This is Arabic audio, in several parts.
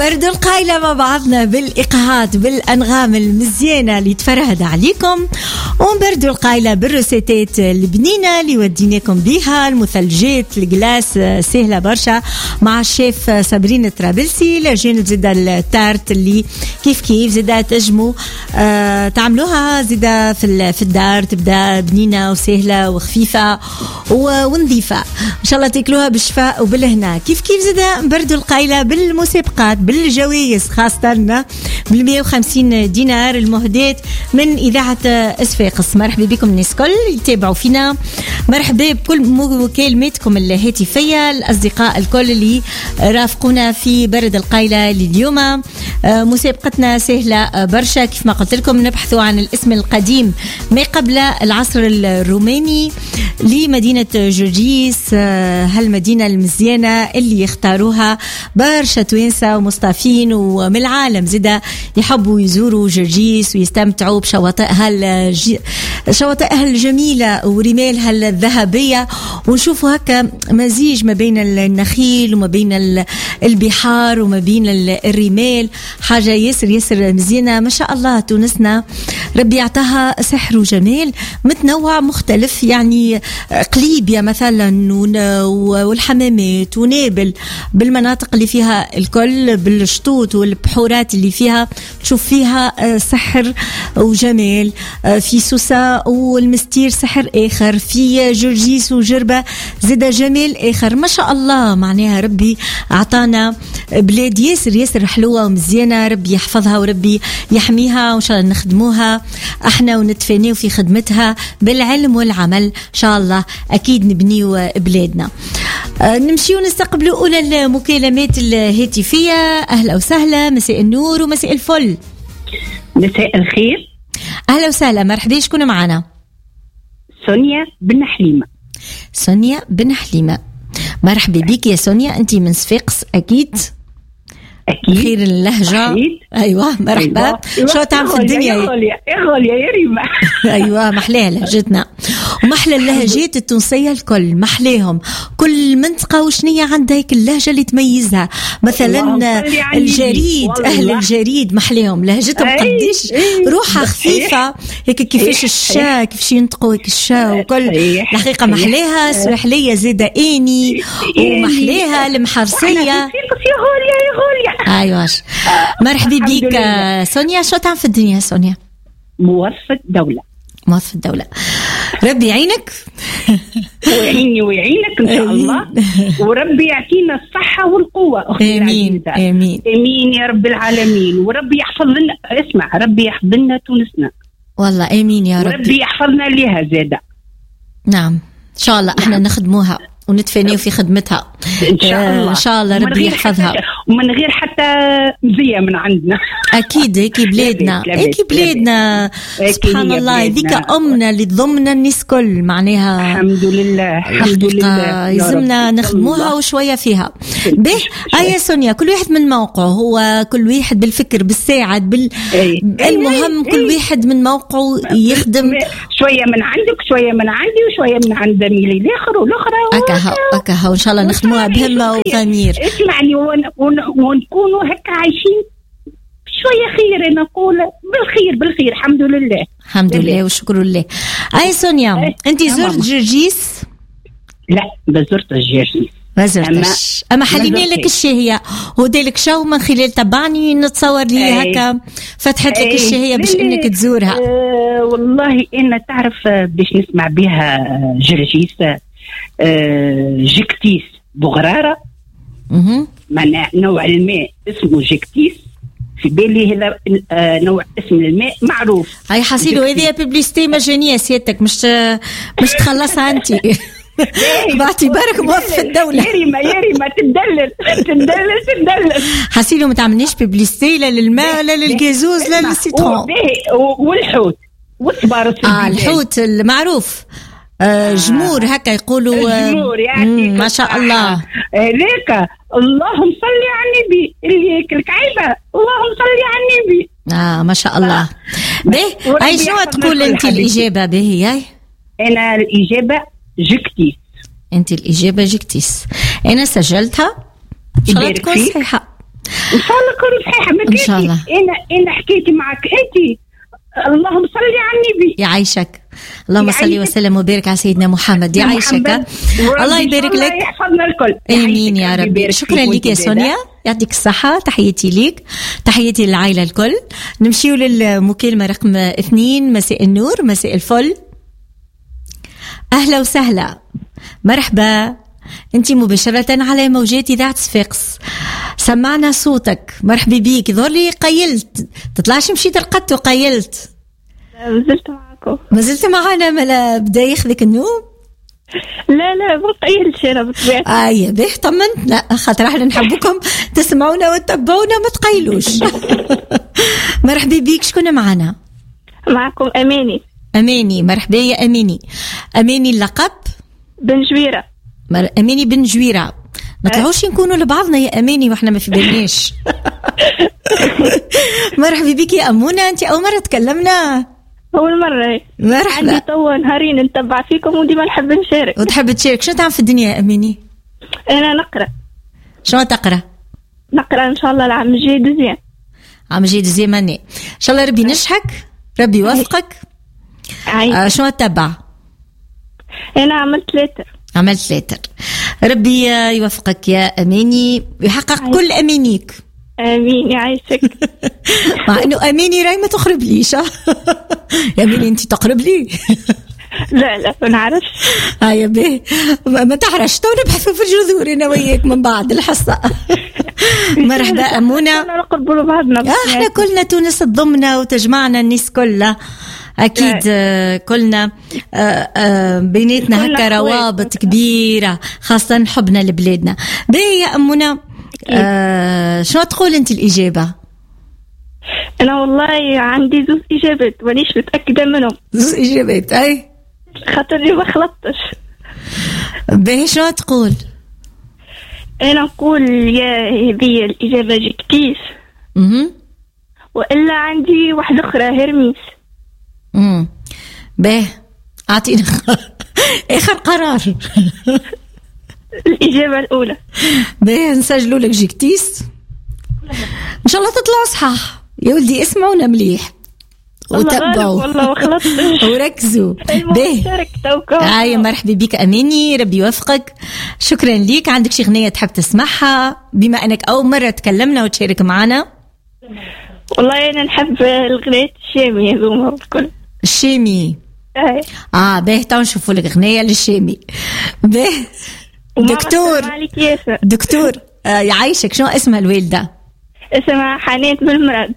وبردوا القايلة مع بعضنا بالإيقاعات بالأنغام المزيانة اللي تفرهد عليكم، ونبردوا القايلة بالروسيتات البنينة اللي وديناكم بيها، المثلجات الجلاس سهلة برشا مع الشيف صابرين الطرابلسي. لجين زيدا التارت اللي كيف زيدا تجمو تعملوها زيدا في الدار، تبدا بنينة وسهلة وخفيفة ونظيفة إن شاء الله تاكلوها بالشفاء وبالهنا. كيف زيدا نبردوا القايلة بالمسابقات بالجوائز، خاصة بال150 دينار المهدات من إذاعة إسفاقس. مرحبا بكم الناس كل يتابعوا فينا، مرحبا بكل مكالماتكم الهاتفية، الأصدقاء الكل اللي رافقونا في برد القايلة لليوم. مسابقتنا سهلة برشا، كيف ما قلت لكم نبحثوا عن الاسم القديم ما قبل العصر الروماني لمدينة جرجيس، هالمدينة المزيانة اللي يختاروها برشا توانسة ومصطفين ومن العالم زيدا يحبوا يزوروا جرجيس ويستمتعوا بشواطئها شواطئها الجميلة ورمالها الذهبية، ونشوفوا هكا مزيج ما بين النخيل وما بين البحار وما بين الرمال، حاجة ياسر مزيانة ما شاء الله. تونسنا ربي يعطاها سحر وجمال متنوع مختلف، يعني قليبيا مثلا والحمامات ونابل بالمناطق اللي فيها الكل، بالشطوط والبحورات اللي فيها تشوف فيها سحر وجمال. في سوسة والمستير سحر آخر، في جرجيس وجربة زاد جمال آخر ما شاء الله. معناها ربي عطانا بلاد ياسر حلوة ومزيانة، ربي يحفظها وربي يحميها، وإن شاء الله نخدموها احنا ونتفانيو في خدمتها بالعلم والعمل إن شاء الله. أكيد نبنيو بلادنا. نمشي ونستقبلوا أولى المكالمات الهاتفية. أهلا وسهلا، مساء النور ومساء الفل. مساء الخير، أهلا وسهلا، مرحبا. شكون معنا؟ سونيا بن حليمة. سونيا بن حليمة، مرحبا بك يا سونيا، أنتي من صفاقس أكيد خير اللهجة أكيد. أيوة مرحبا. أيوة. شو تعمل في الدنيا يا غالية يا ريما. أيوة محلاها لهجتنا ومحلى اللهجات التونسية الكل محلاهم، كل منطقة وشنية عندها هيك اللهجة اللي تميزها. مثلا الجريد، أهل الجريد محلاهم لهجتهم قديش روحها خفيفة هيك، كيفاش الشا كيفاش ينطقوا هيك الشا وكل الحقيقة محلاها. سواحلية زيادة إني ومحلاها المحرسية. يا غالية. أيوة مرحبا بك سونيا. شو تعمل في الدنيا سونيا؟ موظفة دولة. موظفة دولة، ربي يعينك. ويعينك إن شاء الله، وربي يعطينا الصحة والقوة. آمين آمين آمين يا رب العالمين. وربي يحفظ لنا، اسمع، ربي يحفظ لنا تونسنا والله. آمين يا رب. وربي يحفظنا لها زادة. نعم إن شاء الله احنا نخدموها ونتفانيو في خدمتها إن شاء الله. إن شاء الله ربي يحفظها ومن غير حتى مزية من عندنا. أكيد هيك بلادنا، هيك بلادنا سبحان الله. هذيك أمنا اللي تضمنا الناس كل، معناها الحمد لله الحمد لله يلزمنا نخدموها وشوية فيها. به يا سونيا، كل واحد من موقعه، هو كل واحد بالفكر بالساعد المهم كل واحد من موقعه يخدم، شوية من عندك شوية من عندي وشوية من عند زميلي الآخر والأخرى أكاها وإن شاء الله نخدموها بهمة وضمير. اسمعني، ونكونوا هكا عايشين شوية خير، نقول بالخير الحمد لله. الحمد لله والشكر لله. أي سونيا، أنت زرت جرجيس؟ لا ما زرت جرجيس، ما زرتش، أما حليني لك الشهية وديلك شو من خلال تبعني نتصور لي هكا فتحت لك الشهية باش إنك تزورها. والله إن تعرف باش نسمع بها جرجيس جكتيس بغرارة، معنى نوع الماء اسمه جكتيس، في بالي هذا نوع اسم الماء معروف. هاي حسيلو هذه ببليستي مجانية سيادتك، مش تخلصها أنت باعتبارك موظف الدولة. يا ريما تدلل حسيلو ما تعملنيش ببليستي لا للماء لا للجازوز لا للسيترون. والحوت والصبار الحوت المعروف جمور هكا يقولوا جمور يعني ما شاء الله. ليك اللهم صل على النبي اللي الكعيبة، اللهم صل على النبي. ما شاء الله. به أي شنو تقول أنت الإجابة به؟ هاي أنا الإجابة جكتيس. أنت الإجابة جكتيس، أنا سجلتها إن شاء الله تكون صحيحة. ان شاء الله كل صحيحه. ما ان شاء الله. انا حكيتي معك انت. اللهم صل على النبي. يعيشك. اللهم صل وسلم وبارك على سيدنا محمد. يعيشك. الله يبارك لك. يحفظنا الكل. امين يا ربي. شكرا لك يا سونيا، يعطيك الصحة. تحياتي ليك، تحياتي للعائلة الكل. نمشيو للمكالمة رقم 2. مساء النور، مساء الفل، أهلا وسهلا، مرحبا. أنت مباشرة على موجات إذاعة صفاقس، سمعنا صوتك، مرحبا بيك. ظهر لي قيلت، تطلعش مشيت رقدت وقيلت. مازلت معكم. مازلت معنا، ملا بدا ياخذك النوم؟ لا ما قيلتش انا بطبيعتي. يا به طمنتنا، خاطر احنا نحبكم تسمعونا وتتبعونا، ما تقيلوش. مرحبا بيك. شكون معنا؟ معكم أماني. أماني، مرحبا يا أماني. أماني اللقب؟ بن جويرة. أماني بن جويرة. ما طلعوش نكونوا لبعضنا يا أماني واحنا ما في بالناش. مرحبا بك يا أمونة. أنت أول مرة تكلمنا؟ أول مرة. مرحبا. عندي توا نهارين نتبع فيكم وديما نحب نشارك. وتحب تشارك. شو تعمل في الدنيا يا أماني؟ أنا نقرأ. شو تقرأ؟ نقرأ إن شاء الله العام الجاي دوزيام. عام الجاي دوزيام أني إن شاء الله ربي نشحك، ربي يوفقك. شو تتبع؟ أنا عملت لتر. عملت لتر. ربي يوفقك يا أماني ويحقق كل أمانيك. آمين يعيشك. مع إنه أماني راي ما تقرب ليش. يا أماني أنت تقرب لي. لا ما نعرفش. يا بيه ما تعرفش، تو نبحثوا في الجذور أنا وياك من بعد الحصة. مرحبا أمونة. نقربوا لبعضنا. احنا كلنا تونس تضمنا وتجمعنا الناس كلها أكيد. كلنا بيناتنا هكا روابط كبيرة، خاصة حبنا لبلادنا. باهي يا أمونة، شو تقول أنت الإجابة؟ أنا والله عندي 2 إجابات وليش متأكدة منهم. 2 إجابات أي خاطرني ما خلطتش. باهي شو تقول؟ أنا نقول يا هذه الإجابة جكتيس. وإلا عندي واحدة أخرى هرميس. باهي أعطينا آخر قرار. الإجابة الأولى. باهي نسجلوا لك جكتيس إن شاء الله تطلعوا صحاح يا ولدي. اسمعونا مليح وتبعوا والله وخلطتش. وركزوا. باهي مرحبا بك أماني، ربي يوفقك. شكرا ليك. عندك شي غنية تحب تسمعها بما أنك أول مرة تكلمنا وتشارك معنا؟ والله أنا نحب الغنية الشامي هذوما الكل. الشامي. باهي تو نشوفوا لك غنية للشامي. باهي دكتور يعيشك. شنو اسمها الوالدة؟ اسمها حنان بن مراد.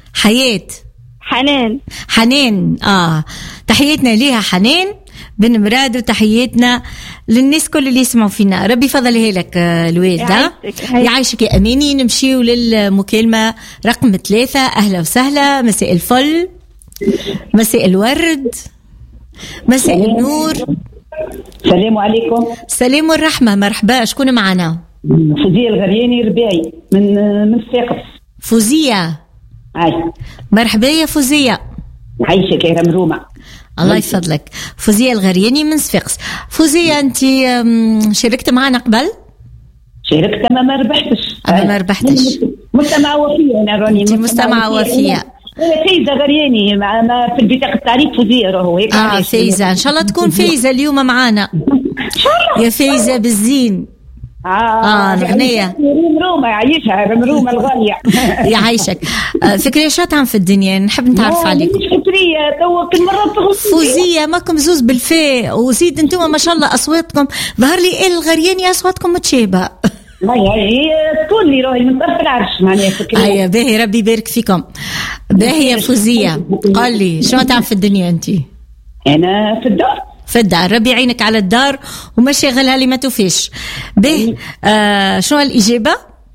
حنان. تحياتنا ليها حنان بن مراد، وتحياتنا للناس كل اللي يسمعوا فينا. ربي فضلها لك الوالدة. يعيشك يا أماني. نمشيو للمكالمة رقم 3. أهلا وسهلا، مساء الفل، مساء الورد، مساء النور. السلام عليكم. السلام والرحمة. مرحبا. شكون معنا؟ فوزية الغرياني رباعي من صفاقس. فوزية. مرحبا يا فوزية. عايشك يا رمرومة. الله يفضلك. فوزية الغرياني من صفاقس. فوزية أنت شاركت معنا قبل؟ شاركت ما ربحتش. ما ربحتش. مستمعة وفية أنا راني. أنت مستمعة وفية. فايزة غرياني في البطاقة التعريف فوزية راهو هيك. فايزة إن شاء الله تكون فايزة اليوم معنا. يا فايزة بالزين. الغنية رمرومة يعيشها، رمرومة الغالية. يعيشك. فكرة شو تعمل في الدنيا؟ نحب نتعرف عليك. مش فكرية تو كل مرة تغلطي. فوزية ماكم زوز بالفاء، وزيد انتم ما شاء الله أصواتكم ظهر لي الغرياني أصواتكم متشابهة. هي تقول لي راهي من طرف العرش معناها فكرية. باهي ربي يبارك فيكم. باهي يا فوزية، قال لي شو تعمل في الدنيا أنت؟ أنا في الدار. ربي يعينك على الدار وما شغلها لي ما توفيش. به شنو الإجابة؟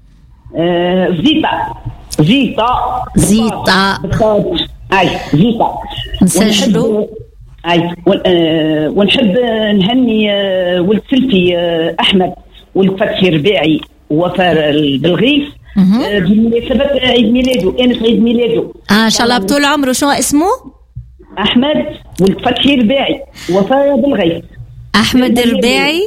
زيطة. زيطة. نسجلوا. ونحب نهني ولد سلفي أحمد ولد فتحي رباعي وفاء بالغيث بمناسبة عيد ميلاده. أنس عيد ميلاده إن شاء الله بطول عمره. شو اسمه؟ أحمد ولد فتحي رباعي وفاء بالغيث. أحمد الرباعي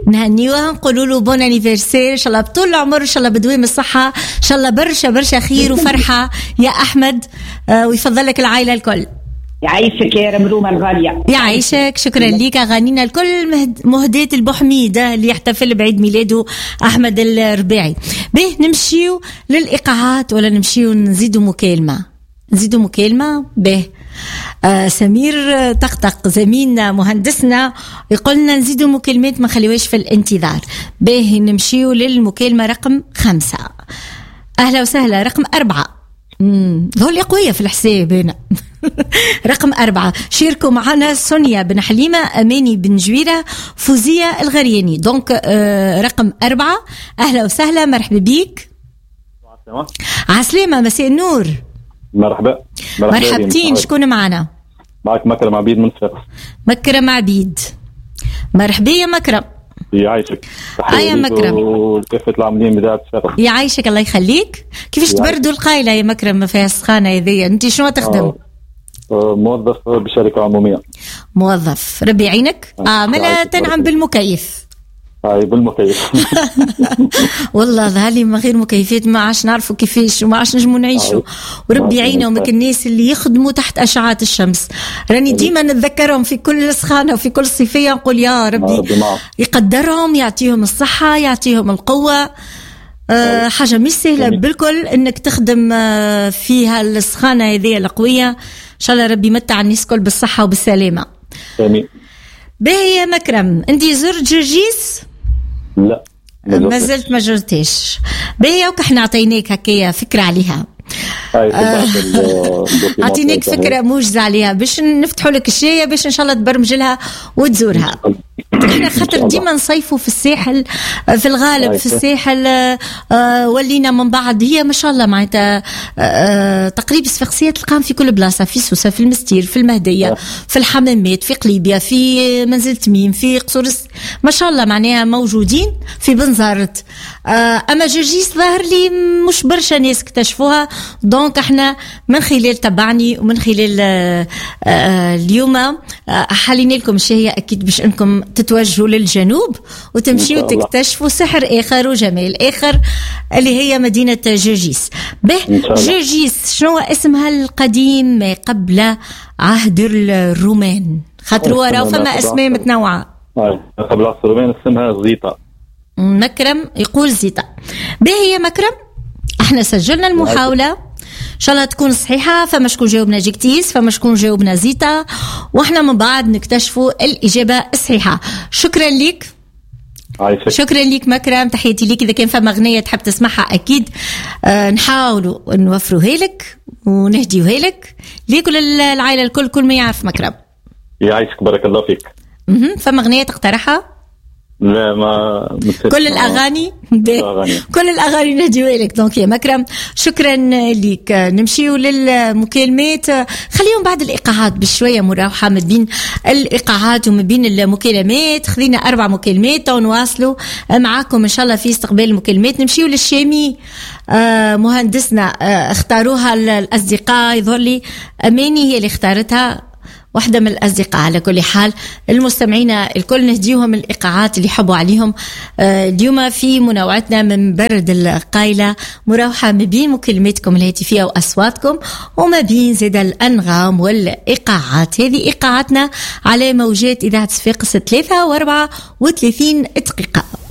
نهنيوها نقولوا له بون انيفرسير ان شاء الله بطول العمر، ان شاء الله بدوام الصحه، ان شاء الله برشا برشا خير وفرحه يا احمد. ويفضل لك العائله الكل. يعيشك يا رمرومه الغاليه. يعيشك. شكرا ليك. اغانينا الكل مهداة البوحميده اللي يحتفل بعيد ميلاده احمد الرباعي. به نمشيو للايقاعات ولا نمشيو نزيدوا مكالمه؟ به سمير طقطق زميلنا مهندسنا يقولنا نزيدوا مكالمات ما خليوش في الانتظار. به نمشيو للمكالمة رقم 5. أهلا وسهلا. رقم 4. هول قوية في الحساب هنا. رقم 4 شاركوا معنا سونيا بن حليمة، أماني بن جويرة، فوزية الغرياني. دونك رقم 4. أهلا وسهلا، مرحبا بيك. عسلامة، مساء النور. مرحبتين. شكون معنا؟ معك مكرم عبيد من صفاقس. مكرم عبيد، مرحبا يا مكرم. يعيشك. يا مكرم وكافة العاملين بذاعة صفاقس. يعيشك الله يخليك. كيفاش تبردوا القايلة يا مكرم ما فيها السخانة هذيا؟ انت شنو تخدم؟ موظف بشركة عمومية. موظف، ربي يعينك. ملا تنعم بالمكيف. بالمكيف. والله ظهرلي من غير مكيفات ما عاش نعرفوا كيفاش وما عاش نجموا نعيشوا. وربي يعينهم الناس اللي يخدموا تحت أشعة الشمس. راني ديما نتذكرهم في كل سخانة وفي كل صيفية، نقول يا ربي يقدرهم، يعطيهم الصحة، يعطيهم القوة. حاجة مش سهلة بالكل انك تخدم فيها السخانة هذه القوية. ان شاء الله ربي يمتع الناس كل بالصحة وبالسلامة. امين. باهي يا مكرم، انتي زرت جرجيس؟ لا ما زلت ما جرتيش. باهي وكحنا عطيناك هكايا فكرة عليها. عطيناك فكرة موجزة عليها باش نفتحوا لك الشاية باش ان شاء الله تبرمج لها وتزورها. احنا خاطر ديما نصيفوا في الساحل في الغالب في الساحل. ولينا من بعد هي ما شاء الله معناتها تقريبا صفاقسية تلقاهم في كل بلاصة، في سوسة، في المستير، في المهدية، في الحمامات، في قليبية، في منزل تميم، في قصور ما شاء الله معناها موجودين، في بنزرت. اما جرجيس ظاهر لي مش برشا ناس اكتشفوها. دونك احنا من خلال تبعني ومن خلال اليوم حالين لكم الشهية اكيد باش انكم تتوجهوا للجنوب وتمشيوا تكتشفوا سحر اخر وجمال اخر اللي هي مدينة جرجيس. جرجيس شنو اسمها القديم ما قبل عهد الرومان؟ خاطر وراء فما اسماء متنوعة. قبل عهد الرومان اسمها زيطة. مكرم يقول زيطة. باهي يا مكرم، احنا سجلنا المحاولة ان شاء الله تكون صحيحة. فما شكون جاوبنا جيكتيس، فما شكون جاوبنا زيتا، واحنا من بعد نكتشفوا الإجابة الصحيحة. شكرا لك. شكرا لك مكرم، تحياتي لك. إذا كان فما أغنية تحب تسمعها أكيد نحاولوا نوفروها لك ونهديوها لك لكل العائلة الكل، كل ما يعرف مكرم. يعيشك بارك الله فيك. فما أغنية تقترحها؟ لا ما كل الأغاني كل الأغاني نهديوها لك. دونك يا مكرم شكرا لك. نمشيو للمكالمات، خليهم بعد الإيقاعات بشوية مراوحة ما بين الإيقاعات وما بين المكالمات. خذينا 4 مكالمات ونواصلوا معاكم إن شاء الله في استقبال المكالمات. نمشيو للشامي مهندسنا اختاروها الأصدقاء، يظهر لي أماني هي اللي اختارتها، واحدة من الأصدقاء. على كل حال المستمعين الكل نهديهم الإيقاعات اللي يحبوا عليهم. اليوم في منوعتنا من برد القايلة مراوحة ما بين مكالماتكم الهاتفية وأصواتكم وما بين زاد الأنغام والإيقاعات. هذه إيقاعاتنا على موجات إذاعة صفاقس 3 و34 دقيقة.